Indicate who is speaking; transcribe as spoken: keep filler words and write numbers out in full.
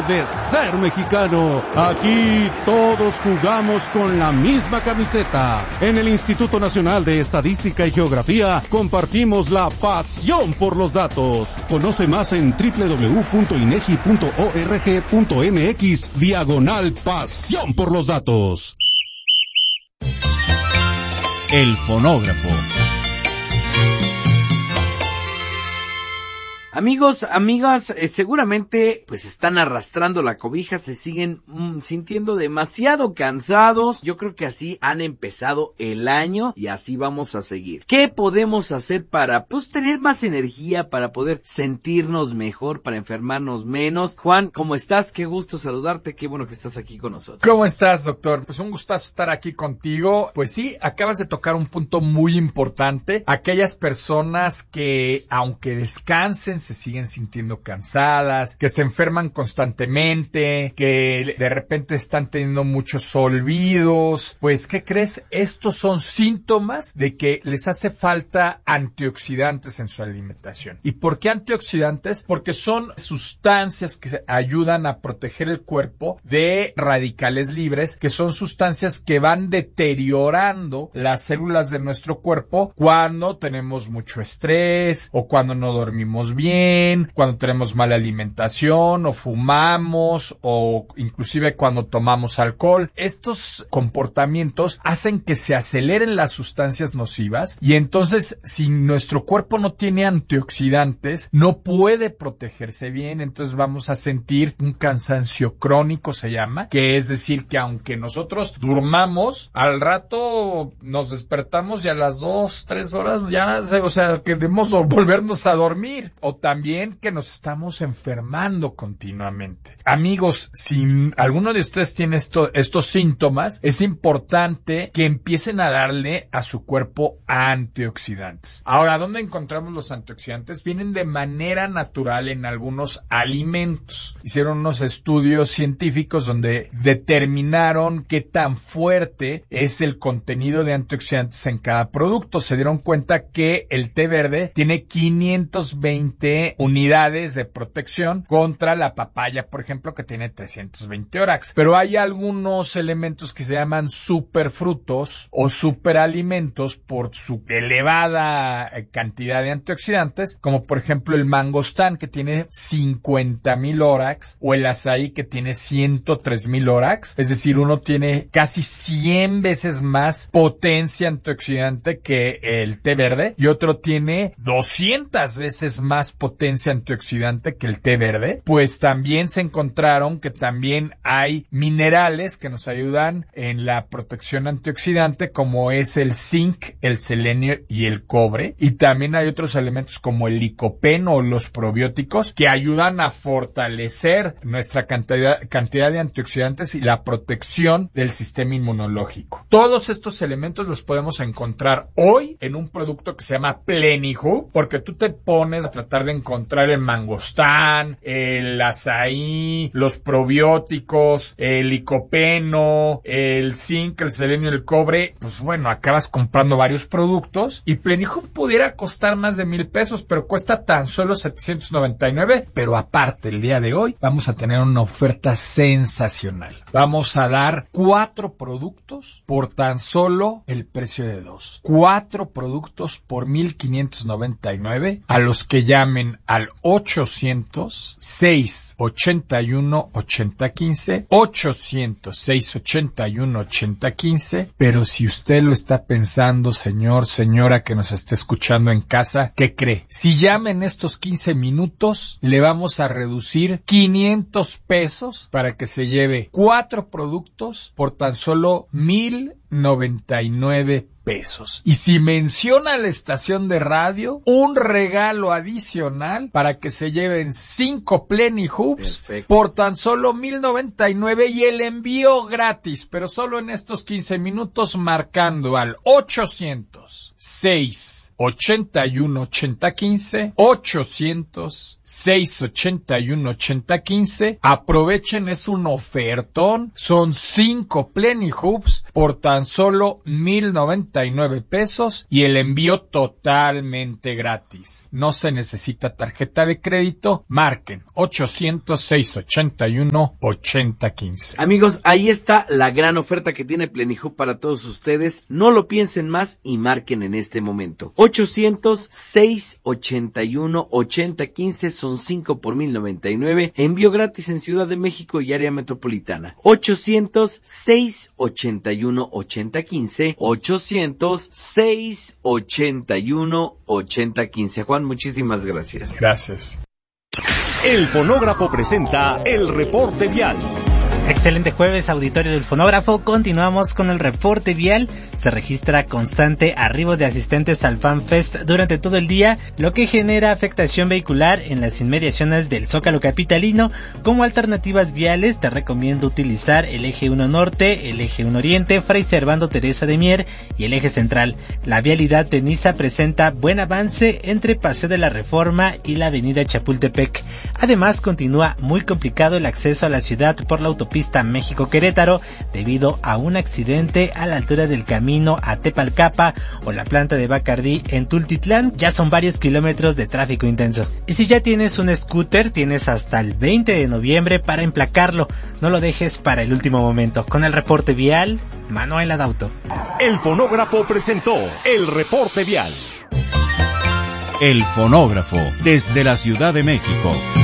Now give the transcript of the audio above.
Speaker 1: orgullo de ser mexicano. Aquí todos jugamos con la misma camiseta. En el Instituto Nacional de Estadística y Geografía compartimos la pasión por los datos. Conoce más en doble u doble u doble u punto inegi punto org punto mx diagonal pasión por los datos.
Speaker 2: El fonógrafo.
Speaker 3: Amigos, amigas, eh, seguramente pues están arrastrando la cobija, se siguen mm, sintiendo demasiado cansados. Yo creo que así han empezado el año y así vamos a seguir. ¿Qué podemos hacer para pues tener más energía, para poder sentirnos mejor, para enfermarnos menos? Juan, ¿cómo estás? Qué gusto saludarte, qué bueno que estás aquí con nosotros.
Speaker 4: ¿Cómo estás, doctor? Pues un gustazo estar aquí contigo. Pues sí, acabas de tocar un punto muy importante. Aquellas personas que, aunque descansen, se siguen sintiendo cansadas, que se enferman constantemente, que de repente están teniendo muchos olvidos. Pues, ¿qué crees? Estos son síntomas de que les hace falta antioxidantes en su alimentación. ¿Y por qué antioxidantes? Porque son sustancias que ayudan a proteger el cuerpo de radicales libres, que son sustancias que van deteriorando las células de nuestro cuerpo cuando tenemos mucho estrés o cuando no dormimos bien, cuando tenemos mala alimentación o fumamos o inclusive cuando tomamos alcohol. Estos comportamientos hacen que se aceleren las sustancias nocivas y entonces si nuestro cuerpo no tiene antioxidantes no puede protegerse bien, entonces vamos a sentir un cansancio crónico, se llama, que es decir que aunque nosotros durmamos, al rato nos despertamos y a las dos, tres horas ya, o sea, queremos volvernos a dormir. O también que nos estamos enfermando continuamente. Amigos, si alguno de ustedes tiene esto, estos síntomas, es importante que empiecen a darle a su cuerpo antioxidantes. Ahora, ¿dónde encontramos los antioxidantes? Vienen de manera natural en algunos alimentos. Hicieron unos estudios científicos donde determinaron qué tan fuerte es el contenido de antioxidantes en cada producto. Se dieron cuenta que el té verde tiene quinientos veinte unidades de protección contra la papaya, por ejemplo, que tiene trescientos veinte Orax. Pero hay algunos elementos que se llaman superfrutos o superalimentos por su elevada cantidad de antioxidantes, como por ejemplo el mangostán, que tiene cincuenta mil Orax, o el azaí, que tiene ciento tres mil Orax. Es decir, uno tiene casi cien veces más potencia antioxidante que el té verde y otro tiene doscientas veces más potencia antioxidante que el té verde. Pues también se encontraron que también hay minerales que nos ayudan en la protección antioxidante, como es el zinc, el selenio y el cobre. Y también hay otros elementos como el licopeno o los probióticos que ayudan a fortalecer nuestra cantidad, cantidad de antioxidantes y la protección del sistema inmunológico. Todos estos elementos los podemos encontrar hoy en un producto que se llama Plenihoop, porque tú te pones a tratar de encontrar el mangostán, el azaí, los probióticos, el licopeno, el zinc, el selenio y el cobre. Pues bueno, acabas comprando varios productos y Plenihoop pudiera costar más de mil pesos, pero cuesta tan solo setecientos noventa y nueve. Pero aparte, el día de hoy vamos a tener una oferta sensacional. Vamos a dar cuatro productos por tan solo el precio de dos. Cuatro productos por mil quinientos noventa y nueve a los que llamen al ochocientos, seiscientos ochenta y uno, ochenta quince, ochocientos, seiscientos ochenta y uno, ochenta quince. Pero si usted lo está pensando, señor, señora que nos esté escuchando en casa, ¿qué cree? Si llama en estos quince minutos, le vamos a reducir quinientos pesos para que se lleve cuatro productos por tan solo mil noventa y nueve pesos. Y si menciona la estación de radio, un regalo adicional para que se lleven cinco Plenihoops por tan solo mil noventa y nueve y el envío gratis, pero solo en estos quince minutos marcando al ochocientos, seis, ochenta y uno, ochenta quince, ochocientos, seis, ochenta y uno, ochenta quince. Aprovechen, es un ofertón. Son cinco Plenihoops por tan tan solo mil noventa y nueve pesos y el envío totalmente gratis. No se necesita tarjeta de crédito. Marquen ochocientos, seiscientos ochenta y uno, ochenta quince.
Speaker 3: Amigos, ahí está la gran oferta que tiene Plenihub para todos ustedes. No lo piensen más y marquen en este momento. ochocientos, seiscientos ochenta y uno, ochenta quince, son cinco por mil noventa y nueve. Envío gratis en Ciudad de México y área metropolitana. ochocientos, seiscientos ochenta y uno, ochenta quince. ochocientos, seiscientos ochenta y uno, ochenta quince. Juan, muchísimas gracias.
Speaker 4: Gracias.
Speaker 5: El Fonógrafo presenta el reporte vial.
Speaker 6: Excelente jueves, auditorio del Fonógrafo. Continuamos con el reporte vial. Se registra constante arribo de asistentes al FanFest durante todo el día, lo que genera afectación vehicular en las inmediaciones del Zócalo capitalino. Como alternativas viales, te recomiendo utilizar el eje uno Norte, el eje uno Oriente, Fray Servando Teresa de Mier y el eje central. La vialidad de Niza presenta buen avance entre Paseo de la Reforma y la avenida Chapultepec. Además, continúa muy complicado el acceso a la ciudad por la autopista Pista México-Querétaro debido a un accidente a la altura del camino a Tepalcapa o la planta de Bacardí en Tultitlán. Ya son varios kilómetros de tráfico intenso. Y si ya tienes un scooter, tienes hasta el veinte de noviembre para emplacarlo. No lo dejes para el último momento. Con el reporte vial, Manuel Adauto.
Speaker 5: El Fonógrafo presentó el reporte vial.
Speaker 2: El Fonógrafo, desde la Ciudad de México.